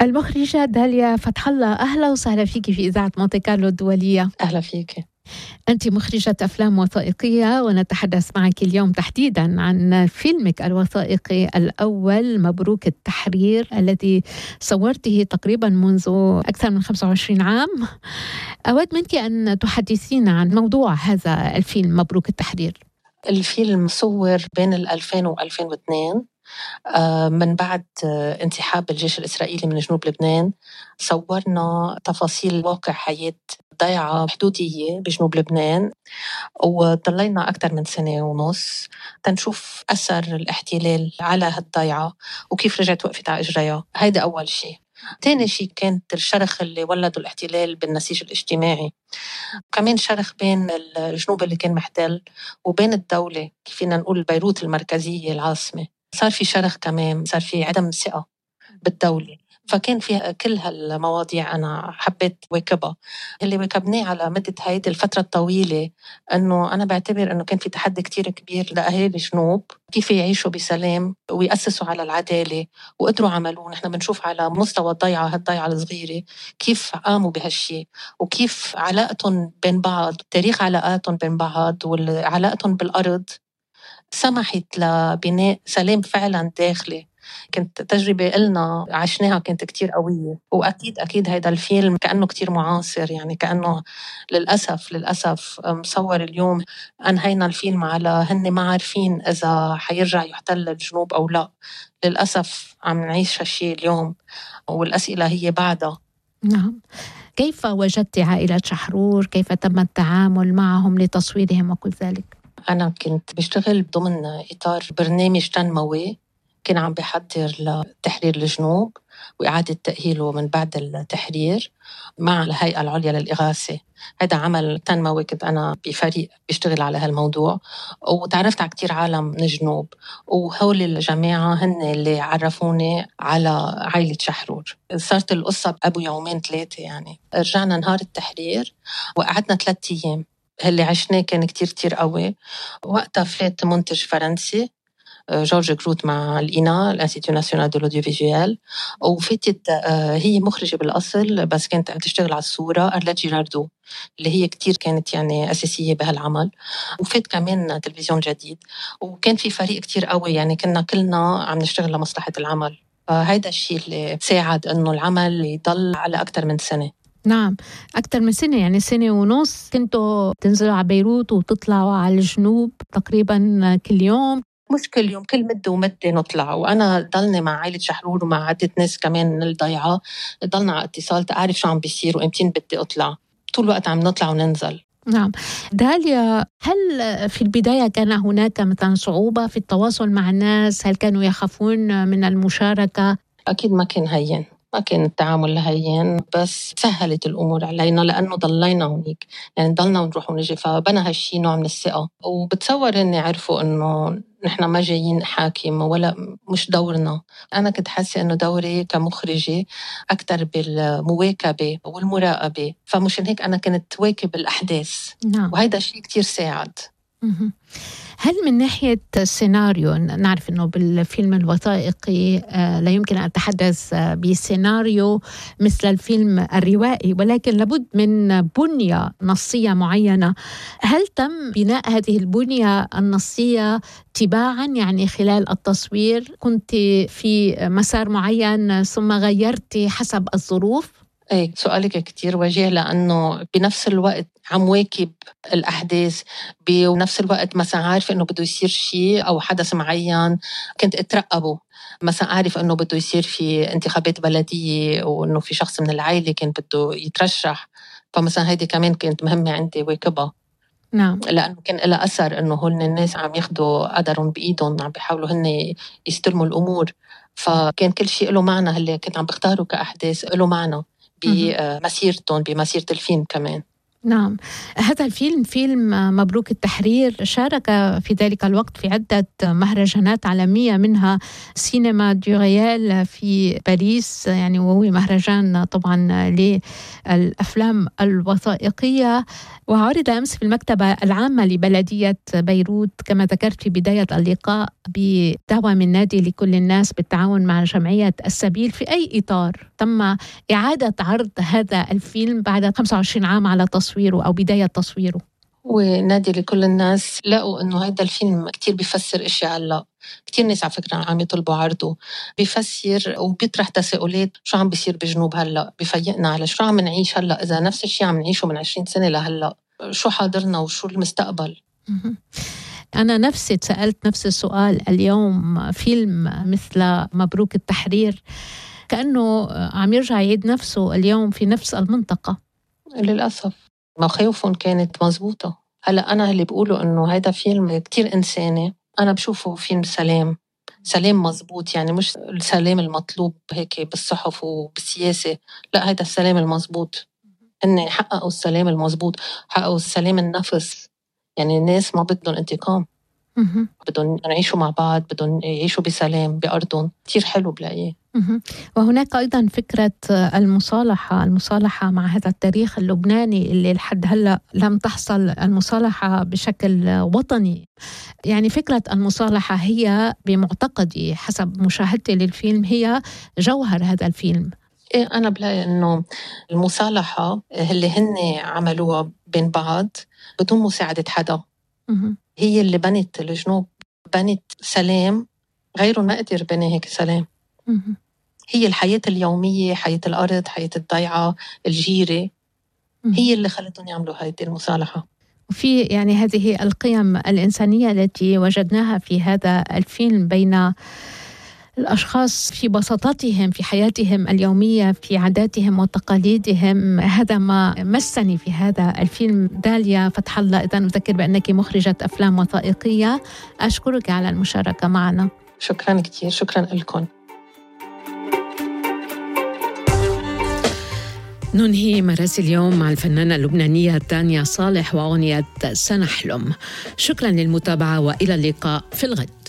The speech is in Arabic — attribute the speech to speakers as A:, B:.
A: المخرجة داليا فتح الله، أهلا وسهلا فيك في إذاعة مونتي كارلو الدولية.
B: أهلا فيك.
A: أنت مخرجة أفلام وثائقية، ونتحدث معك اليوم تحديدا عن فيلمك الوثائقي الأول مبروك التحرير، الذي صورته تقريبا منذ أكثر من 25 عام. أود منك أن تحدثينا عن موضوع هذا الفيلم مبروك التحرير.
B: الفيلم صور بين 2000 و 2002 من بعد انسحاب الجيش الإسرائيلي من جنوب لبنان. صورنا تفاصيل واقع حياة ضيعة حدودية بجنوب لبنان، وضلينا أكثر من سنة ونص تنشوف أثر الاحتلال على هالضيعة وكيف رجعت وقفت على إجريها. هيدا أول شيء. تاني شيء كانت الشرخ اللي ولده الاحتلال بالنسيج الاجتماعي، كمان شرخ بين الجنوب اللي كان محتل وبين الدولة، فينا نقول بيروت المركزية العاصمة. صار في شرخ كمان، صار في عدم ثقة بالدولة، فكان فيها كل هالمواضيع أنا حبيت واكبها. اللي واكبناه على مدة هيدي الفترة الطويلة أنه أنا بعتبر أنه كان في تحدي كتير كبير لأهالي الجنوب كيف يعيشوا بسلام ويأسسوا على العدالة، وقدروا عملوه. نحن بنشوف على مستوى هالضيعة الصغيرة كيف قاموا بهالشي، وكيف علاقتهم بين بعض، تاريخ علاقاتهم بين بعض وعلاقتهم بالأرض سمحت لبناء سلام فعلا داخلي. كانت تجربة إلنا عشناها كانت كتير قوية، وأكيد هيدا الفيلم كأنه كتير معاصر، يعني كأنه للأسف مصور اليوم. أنهينا الفيلم على هن ما عارفين إذا حيرجع يحتل الجنوب أو لا. للأسف عم نعيش هالشي اليوم، والأسئلة هي بعدها.
A: نعم. كيف وجدت عائلة شحرور؟ كيف تم التعامل معهم لتصويرهم وكل ذلك؟
B: أنا كنت بشتغل ضمن إطار برنامج تنموي كان عم بحضر لتحرير الجنوب وإعادة تأهيله من بعد التحرير مع الهيئة العليا للإغاثة. هذا عمل تنموي، كنت أنا بفريق بيشتغل على هالموضوع، وتعرفت على كتير عالم من الجنوب، وهول الجماعة هن اللي عرفوني على عائلة شحرور. صارت القصة أبو يومين ثلاثة، يعني رجعنا نهار التحرير وقعدنا 3 أيام. اللي عشناه كان كتير قوي. وقتها فات منتج فرنسي جورج كروت مع الإينا الانستيتيو ناسيونال دو لوديوفيجوال، وفاتت هي مخرجة بالأصل بس كانت عم تشتغل على الصورة، أرلات جيراردو اللي هي كتير كانت يعني أساسية بهالعمل. وفات كمان تلفزيون جديد، وكان في فريق كتير قوي، يعني كنا كلنا عم نشتغل لمصلحة العمل. فهيدا الشيء اللي ساعد إنه العمل يضل على أكثر من سنة.
A: نعم، أكثر من سنة، يعني 1.5 كنتوا تنزلوا على بيروت وتطلعوا على الجنوب تقريبا كل يوم.
B: مش كل يوم، كل مدة ومدة نطلع، وأنا ضلني مع عائلة شحرور ومع عدة ناس كمان من الضيعة، ضلنا على اتصال تعرف شو عم بيصير وإمتين بدي أطلع. طول الوقت عم نطلع وننزل.
A: نعم. داليا، هل في البداية كان هناك مثلا صعوبة في التواصل مع الناس؟ هل كانوا يخافون من المشاركة؟
B: أكيد ما كان هين، ما كان التعامل هين، بس سهلت الأمور علينا لأنه ضلينا هونيك، يعني ضلنا ونروح ونجي، فبنى هالشي نوع من الثقة. وبتصور إني عرفوا إنه نحن ما جايين حاكم ولا مش دورنا. أنا كنت حاسة إنه دوري كمخرجة أكتر بالمواكبة والمراقبة، فمشان هيك أنا كنت واكب الأحداث.
A: نعم.
B: وهيدا الشيء كتير ساعد.
A: هل من ناحية السيناريو، نعرف أنه بالفيلم الوثائقي لا يمكن أن أتحدث بسيناريو مثل الفيلم الروائي، ولكن لابد من بنية نصية معينة. هل تم بناء هذه البنية النصية تباعا؟ يعني خلال التصوير كنت في مسار معين ثم غيرت حسب الظروف؟
B: ايه، سؤالك كتير وجيه، لأنه بنفس الوقت عم واكب الأحداث، بنفس الوقت مثلا عارف إنه بده يصير شيء أو حدث معين كنت أترقبه. مثلا أعرف إنه بده يصير في انتخابات بلدية، وإنه في شخص من العائلة كان بده يترشح، فمثلا هيدي كمان كانت مهمة عندي واكبها.
A: نعم.
B: لأنه كان لها أثر إنه هن الناس عم ياخدوا قدرهم بإيدهم، عم بيحاولوا هن يستلموا الأمور، فكان كل شيء له معنى. اللي كنت عم بختاره كأحداث له معنى بمسيرتهم، بمسيرة الفيلم كمان.
A: نعم، هذا الفيلم فيلم مبروك التحرير شارك في ذلك الوقت في عدة مهرجانات عالمية، منها سينما دو ريال في باريس، يعني وهو مهرجان طبعا للأفلام الوثائقية، وعرض أمس في المكتبة العامة لبلدية بيروت كما ذكرت في بداية اللقاء بدعوة من نادي لكل الناس بالتعاون مع جمعية السبيل. في أي إطار تم إعادة عرض هذا الفيلم بعد 25 عام على تصويره أو بداية تصويره؟
B: ونادي لكل الناس لقوا إنه هذا الفيلم كتير بيفسر إشياء هلا، كتير ناس على فكرة عم يطلبوا عرضه، بيفسر وبيطرح تساؤلات شو عم بيصير بجنوب هلا، بفيقنا على شو عم نعيش هلا، إذا نفس الشيء عم نعيشه من 20 سنة لهلا، شو حاضرنا وشو المستقبل.
A: أنا نفسي سألت نفس السؤال اليوم. فيلم مثل مبروك التحرير كأنه عم يرجع يعيد نفسه اليوم في نفس المنطقة.
B: للأسف مخاوفهم كانت مزبوطة. هلأ أنا اللي بقوله إنه هيدا فيلم كتير إنساني، أنا بشوفه فيلم سلام مزبوط، يعني مش السلام المطلوب هيك بالصحف وبالسياسة، لا هيدا السلام المزبوط، إن يحققوا السلام المزبوط، حققوا السلام النفس. يعني الناس ما بدهم انتقام، بدهم يعيشوا مع بعض، بدهم يعيشوا بسلام بأرضهم. كتير حلو بلاقيه.
A: وهناك أيضا فكرة المصالحة مع هذا التاريخ اللبناني اللي لحد هلأ لم تحصل المصالحة بشكل وطني. يعني فكرة المصالحة هي بمعتقدي حسب مشاهدتي للفيلم هي جوهر هذا الفيلم.
B: إيه، أنا بلاقي إنه المصالحة اللي هن عملوها بين بعض بدون مساعدة حدا هي اللي بنت الجنوب، بنت سلام غيره ما قدر بني هيك سلام. هي الحياة اليومية، حياة الأرض، حياة الضيعة، الجيرة، هي اللي خلتهم يعملوا هذه المصالحة.
A: وفي يعني هذه القيم الإنسانية التي وجدناها في هذا الفيلم بين الأشخاص في بساطتهم في حياتهم اليومية، في عاداتهم وتقاليدهم، هذا ما مسني في هذا الفيلم. داليا فتح الله، إذا أذكر بأنك مخرجة أفلام وثائقية، أشكرك على المشاركة معنا.
B: شكرا كتير، شكرا لكم.
A: ننهي مراسي اليوم مع الفنانة اللبنانية تانيا صالح وأغنية سنحلم. شكرا للمتابعة وإلى اللقاء في الغد.